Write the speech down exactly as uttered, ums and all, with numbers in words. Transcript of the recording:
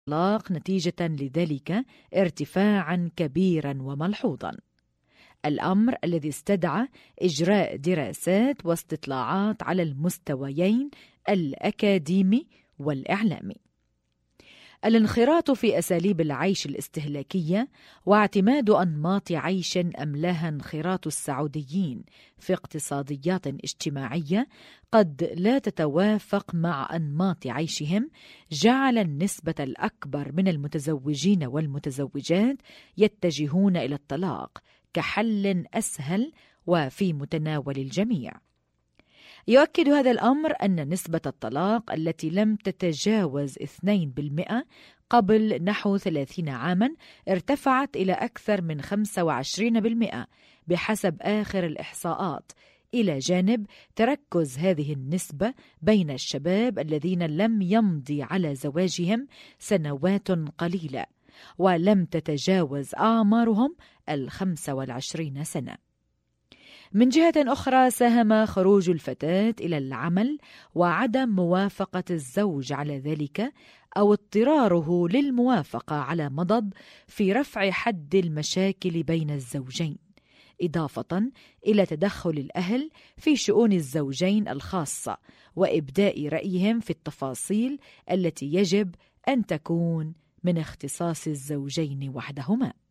الطلاق نتيجة لذلك ارتفاعا كبيرا وملحوظا، الأمر الذي استدعى إجراء دراسات واستطلاعات على المستويين الأكاديمي والإعلامي. الانخراط في أساليب العيش الاستهلاكية واعتماد أنماط عيش أملاها انخراط السعوديين في اقتصاديات اجتماعية قد لا تتوافق مع أنماط عيشهم جعل النسبة الأكبر من المتزوجين والمتزوجات يتجهون إلى الطلاق كحل أسهل وفي متناول الجميع. يؤكد هذا الأمر أن نسبة الطلاق التي لم تتجاوز اثنين بالمئة قبل نحو ثلاثين عاما ارتفعت إلى أكثر من خمسة وعشرين بالمئة بحسب آخر الإحصاءات، إلى جانب تركز هذه النسبة بين الشباب الذين لم يمضي على زواجهم سنوات قليلة ولم تتجاوز أعمارهم الخمسة والعشرين سنة. من جهة أخرى، ساهم خروج الفتاة إلى العمل وعدم موافقة الزوج على ذلك أو اضطراره للموافقة على مضض في رفع حد المشاكل بين الزوجين، إضافة إلى تدخل الأهل في شؤون الزوجين الخاصة وإبداء رأيهم في التفاصيل التي يجب أن تكون من اختصاص الزوجين وحدهما.